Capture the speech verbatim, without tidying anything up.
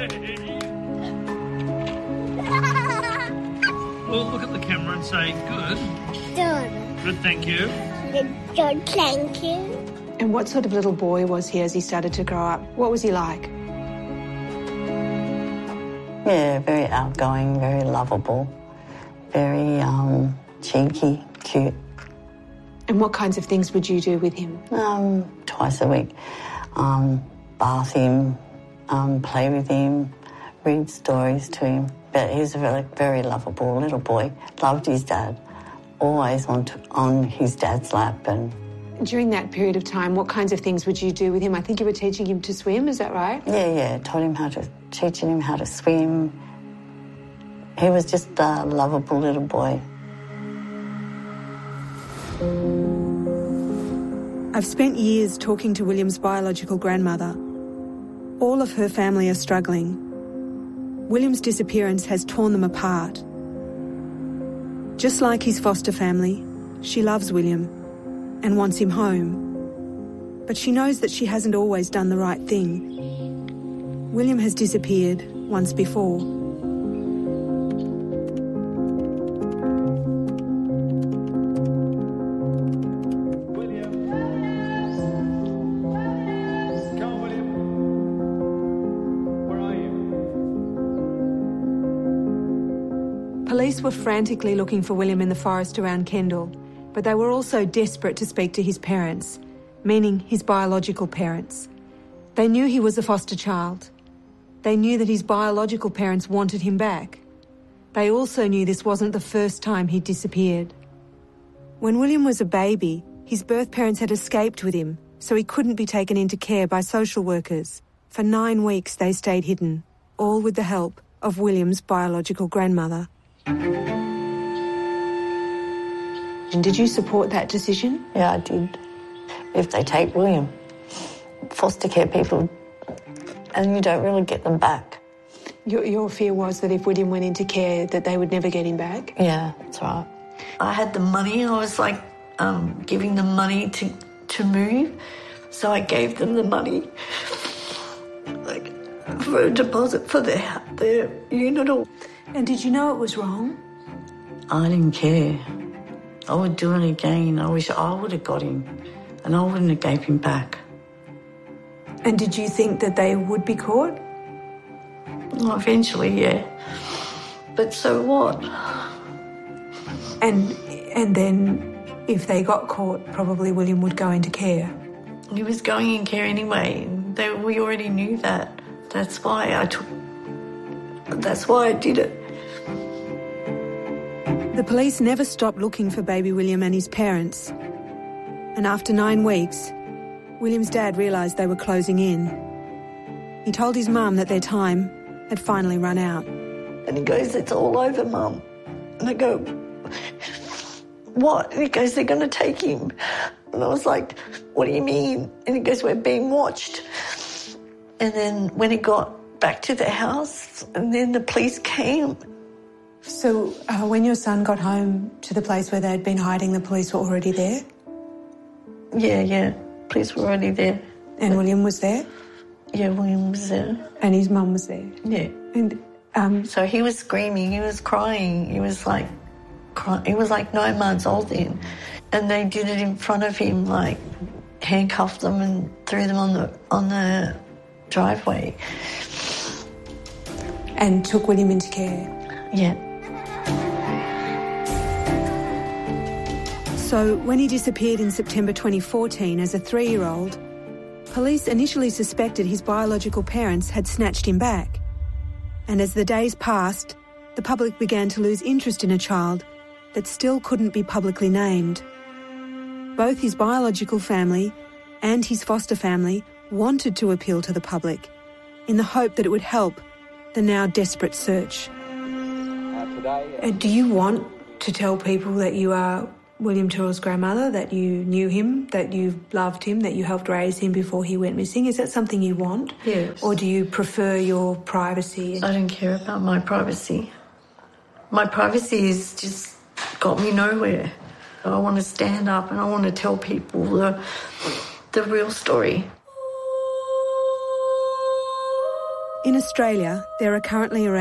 Well, look at the camera and say, good. Good. Good, thank you. Good, thank you. And what sort of little boy was he as he started to grow up? What was he like? Yeah, very outgoing, very lovable, very um, cheeky, cute. And what kinds of things would you do with him? Um, twice a week. Um, bath him, um, play with him, read stories to him. But he was a very, very lovable little boy. Loved his dad. Always on, to, on his dad's lap. And during that period of time, what kinds of things would you do with him? I think you were teaching him to swim, is that right? Yeah, yeah. Taught him how to, teaching him how to swim. He was just a lovable little boy. I've spent years talking to William's biological grandmother. All of her family are struggling. William's disappearance has torn them apart. Just like his foster family, she loves William and wants him home. But she knows that she hasn't always done the right thing. William has disappeared once before. Police were frantically looking for William in the forest around Kendall, but they were also desperate to speak to his parents, meaning his biological parents. They knew he was a foster child. They knew that his biological parents wanted him back. They also knew this wasn't the first time he'd disappeared. When William was a baby, his birth parents had escaped with him, so he couldn't be taken into care by social workers. For nine weeks they stayed hidden, all with the help of William's biological grandmother. And did you support that decision? Yeah, I did. If they take William, foster care people, and you don't really get them back. Your, your fear was that if William went into care, that they would never get him back? Yeah, that's right. I had the money. I was like um, giving them money to, to move, so I gave them the money, like for a deposit for their, their unit. Or... And did you know it was wrong? I didn't care. I would do it again. I wish I would have got him, and I wouldn't have gave him back. And did you think that they would be caught? Well, eventually, yeah. But so what? And and then, if they got caught, probably William would go into care. He was going in care anyway. They, we already knew that. That's why I took. That's why I did it. The police never stopped looking for baby William and his parents. And after nine weeks, William's dad realised they were closing in. He told his mum that their time had finally run out. And he goes, "It's all over, Mum." And I go, "What?" And he goes, "They're going to take him." And I was like, "What do you mean?" And he goes, "We're being watched." And then when he got back to the house, and then the police came. So uh, when your son got home to the place where they'd been hiding, the police were already there? Yeah, yeah. Police were already there. And William was there? Yeah, William was there. And his mum was there? Yeah. And um, so he was screaming, he was crying, he was like, cry- he was like nine months old then. And they did it in front of him, like handcuffed them and threw them on the on the driveway. And took William into care? Yeah. So when he disappeared in September twenty fourteen as a three-year-old, police initially suspected his biological parents had snatched him back. And as the days passed, the public began to lose interest in a child that still couldn't be publicly named. Both his biological family and his foster family wanted to appeal to the public in the hope that it would help the now desperate search. And do you want to tell people that you are William Tyrrell's grandmother, that you knew him, that you loved him, that you helped raise him before he went missing? Is that something you want? Yes. Or do you prefer your privacy? I don't care about my privacy. My privacy has just got me nowhere. I want to stand up and I want to tell people the, the real story. In Australia, there are currently around